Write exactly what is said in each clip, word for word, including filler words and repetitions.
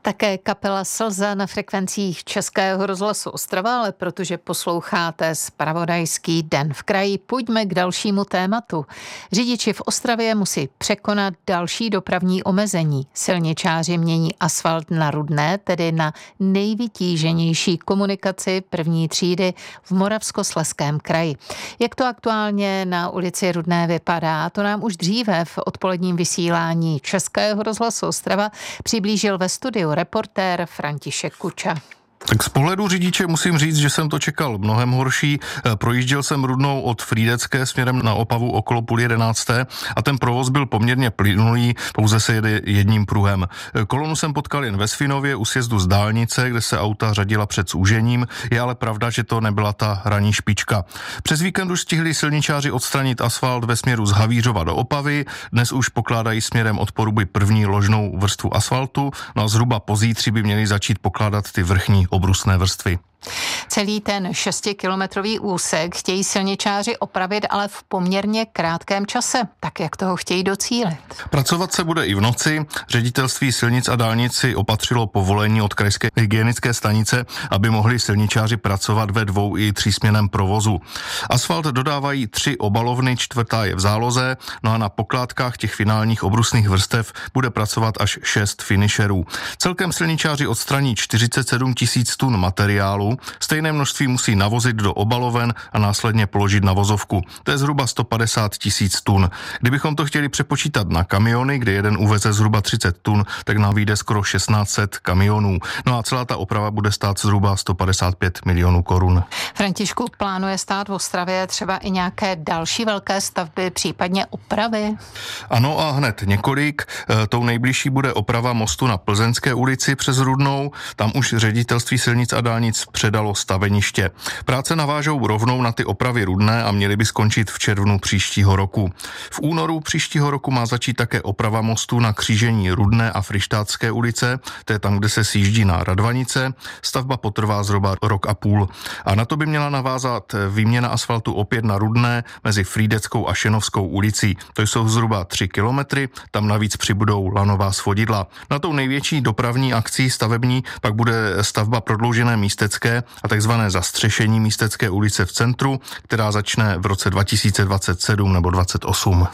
Také kapela Slza na frekvencích Českého rozhlasu Ostrava, ale protože posloucháte zpravodajský Den v kraji, pojďme k dalšímu tématu. Řidiči v Ostravě musí překonat další dopravní omezení. Silničáři mění asfalt na Rudné, tedy na nejvytíženější komunikaci první třídy v Moravskoslezském kraji. Jak to aktuálně na ulici Rudné vypadá, to nám už dříve v odpoledním vysílání Českého rozhlasu Ostrava přiblížil ve studiu reportér František Kuča. Tak z pohledu řidiče musím říct, že jsem to čekal mnohem horší. Projížděl jsem Rudnou od Frýdecké směrem na Opavu okolo půl jedenácté a ten provoz byl poměrně plynulý, pouze se jede jedním pruhem. Kolonu jsem potkal jen ve Svinově u sjezdu z dálnice, kde se auta řadila před zúžením. Je ale pravda, že to nebyla ta ranní špička. Přes víkend už stihli silničáři odstranit asfalt ve směru z Havířova do Opavy. Dnes už pokládají směrem od Poruby první ložnou vrstvu asfaltu, no a zhruba pozítří by měli začít pokládat ty vrchní obrusné vrstvy. Celý ten šestikilometrový úsek chtějí silničáři opravit, ale v poměrně krátkém čase. Tak jak toho chtějí docílit? Pracovat se bude i v noci. Ředitelství silnic a dálnici opatřilo povolení od krajské hygienické stanice, aby mohli silničáři pracovat ve dvou i třísměnném provozu. Asfalt dodávají tři obalovny, čtvrtá je v záloze, no a na pokládkách těch finálních obrusných vrstev bude pracovat až šest finisherů. Celkem silničáři odstraní čtyřicet sedm tisíc tun materiálu. Stejné množství musí navozit do obaloven a následně položit na vozovku. To je zhruba sto padesát tisíc tun. Kdybychom to chtěli přepočítat na kamiony, kde jeden uveze zhruba třicet tun, tak nám vyjde skoro šestnáct set kamionů. No a celá ta oprava bude stát zhruba sto padesát pět milionů korun. Františku, plánuje stát v Ostravě třeba i nějaké další velké stavby, případně opravy? Ano a hned několik. Tou nejbližší bude oprava mostu na Plzeňské ulici přes Rudnou. Tam už ředitelství silnic a dálnic předalo staveniště. Práce navážou rovnou na ty opravy Rudné a měly by skončit v červnu příštího roku. V únoru příštího roku má začít také oprava mostu na křížení Rudné a Fryštátské ulice, to je tam, kde se sjíždí na Radvanice. Stavba potrvá zhruba rok a půl. A na to by měla navázat výměna asfaltu opět na Rudné mezi Frýdeckou a Šenovskou ulicí. To jsou zhruba tři kilometry, tam navíc přibudou lanová svodidla. Na tou největší dopravní akcí stavební pak bude stavba prodloužené Místecké a takzvané zastřešení Místecké ulice v centru, která začne v roce dva tisíce dvacet sedm nebo dvacet osm.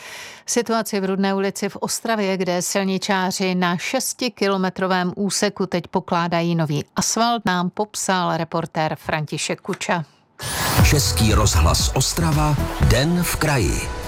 Situaci v Rudné ulici v Ostravě, kde silničáři na šestikilometrovém úseku teď pokládají nový asfalt, nám popsal reportér František Kuča. Český rozhlas Ostrava, Den v kraji.